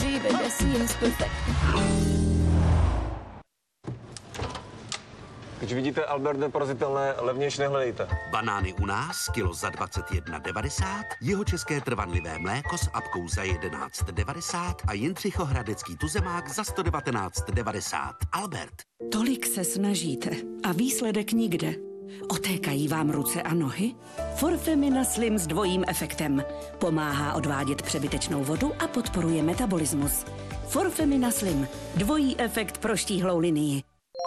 vive es perfecto. Když vidíte Albert neporazitelné, levnější nehledejte. Banány u nás, kilo za 21,90, jihočeské trvanlivé mléko s apkou za 11,90 a Jindřichohradecký tuzemák za 119,90. Albert. Tolik se snažíte a výsledek nikde. Otékají vám ruce a nohy? Forfemina Slim s dvojím efektem. Pomáhá odvádět přebytečnou vodu a podporuje metabolismus. Forfemina Slim. Dvojí efekt pro štíhlou linii.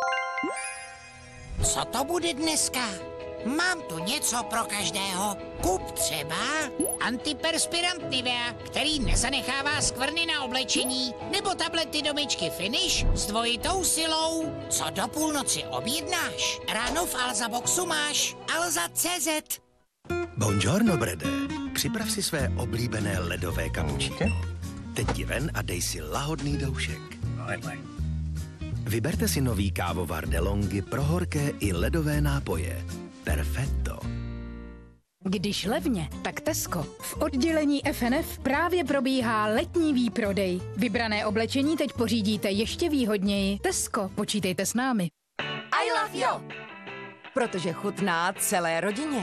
Co to bude dneska? Mám tu něco pro každého. Kup třeba antiperspirant Nivea, který nezanechává skvrny na oblečení, nebo tablety do myčky Finish s dvojitou silou. Co do půlnoci objednáš? Ráno v Alza Boxu máš Alza.cz. Buongiorno, Brede. Připrav si své oblíbené ledové kapučíno. Teď ti ven a dej si lahodný doušek. Vyberte si nový kávovar DeLonghi pro horké i ledové nápoje. Perfetto. Když levně, tak Tesco. V oddělení FNF právě probíhá letní výprodej. Vybrané oblečení teď pořídíte ještě výhodněji. Tesco, počítejte s námi. I love you! Protože chutná celé rodině.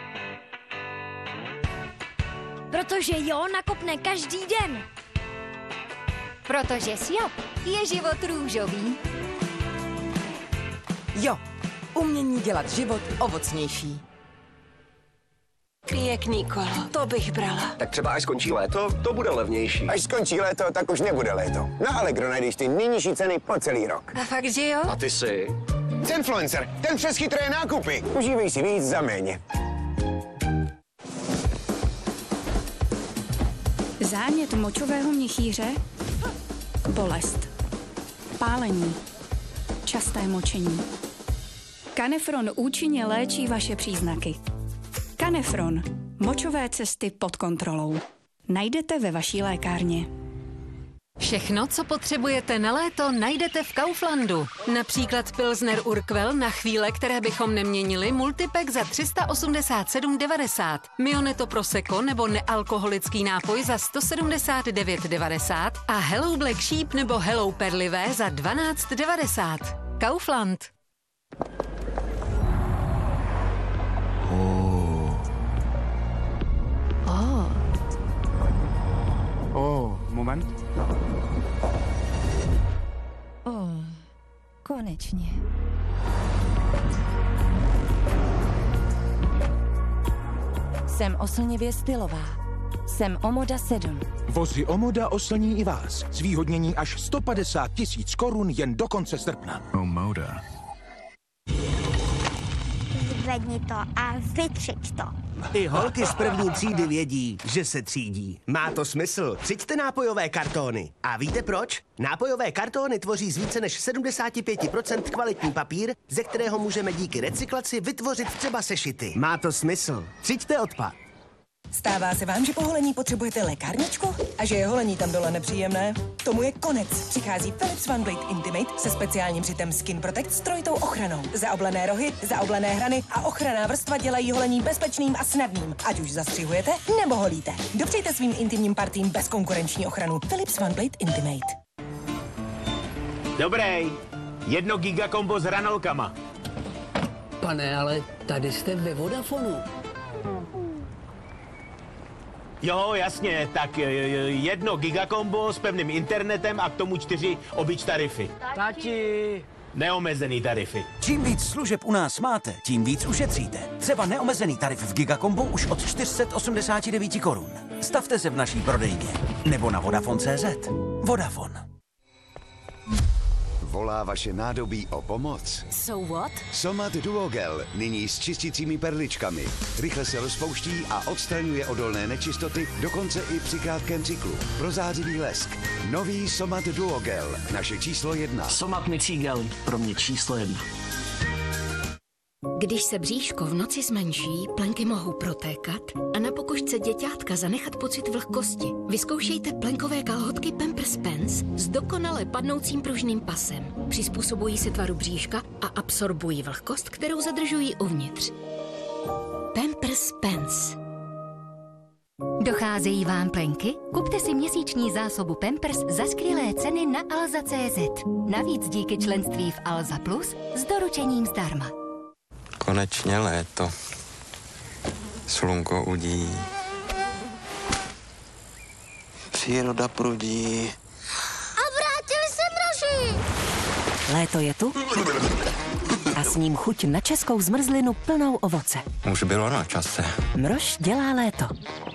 Protože jo nakopne každý den. Protože s jo je život růžový. Jo, umění dělat život ovocnější. Pěkný kolo, to bych brala. Tak třeba až skončí léto, to bude levnější. Až skončí léto, tak už nebude léto. Na Allegro najdeš ty nejnižší ceny po celý rok. A fakt, že jo? A ty si? Cenfluencer, ten přes chytré nákupy. Užívej si víc za méně. Zánět močového měchýře, bolest, pálení, časté močení. Canefron účinně léčí vaše příznaky. Canefron. Močové cesty pod kontrolou. Najdete ve vaší lékárně. Všechno, co potřebujete na léto, najdete v Kauflandu. Například Pilsner Urquell na chvíle, které bychom neměnili, multipack za 387,90. Mioneto Prosecco nebo nealkoholický nápoj za 179,90 a Hello Black Sheep nebo Hello Perlivé za 12,90. Kaufland. Moment. Konečně. Jsem oslnivě stylová. Jsem Omoda 7. Vozy Omoda oslní i vás. Zvýhodnění až 150 000 korun jen do konce srpna. Omoda. Zvedni to a vytřiď to. I holky z první třídy vědí, že se třídí. Má to smysl. Třiďte nápojové kartóny. A víte proč? Nápojové kartóny tvoří z více než 75% kvalitní papír, ze kterého můžeme díky recyklaci vytvořit třeba sešity. Má to smysl. Třiďte odpad. Stává se vám, že po holení potřebujete lékárničku? A že je holení tam dole nepříjemné? Tomu je konec. Přichází Philips One Blade Intimate se speciálním přitem Skin Protect s trojitou ochranou. Zaoblené rohy, zaoblené hrany a ochranná vrstva dělají holení bezpečným a snadným. Ať už zastřihujete nebo holíte. Dopřejte svým intimním partím bezkonkurenční ochranu. Philips One Blade Intimate. Dobrý. 1 gigakombo s hranolkama. Pane, ale tady jste ve Vodafonu. Jo, jasně, tak 1 gigakombo s pevným internetem a k tomu 4 obyč tarify. Tati! Neomezený tarify. Čím víc služeb u nás máte, tím víc ušetříte. Třeba neomezený tarif v Gigakombu už od 489 korun. Stavte se v naší prodejně. Nebo na Vodafone.cz. Vodafone. Volá vaše nádobí o pomoc? So what? Somat Duogel, nyní s čistícími perličkami. Rychle se rozpouští a odstraňuje odolné nečistoty, dokonce i při krátkém cyklu. Prozářivý lesk. Nový Somat Duogel, naše číslo 1. Somat mycí gel, pro mě číslo 1. Když se bříško v noci zmenší, plenky mohou protékat a na pokožce děťátka zanechat pocit vlhkosti. Vyzkoušejte plenkové kalhotky Pampers Pants s dokonale padnoucím pružným pasem. Přizpůsobují se tvaru bříška a absorbují vlhkost, kterou zadržují uvnitř. Pampers Pants. Docházejí vám plenky? Kupte si měsíční zásobu Pampers za skvělé ceny na Alza.cz. Navíc díky členství v Alza Plus s doručením zdarma. Konečně léto. Slunko udí. Příroda prudí. A vrátili se mraži! Léto je tu a s ním chuť na českou zmrzlinu plnou ovoce. Už bylo na čase. Mrož dělá léto.